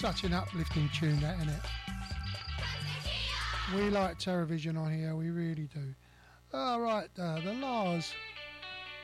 Such an uplifting tune, that, isn't it? We like Terrorvision on here, we really do. Alright, the La's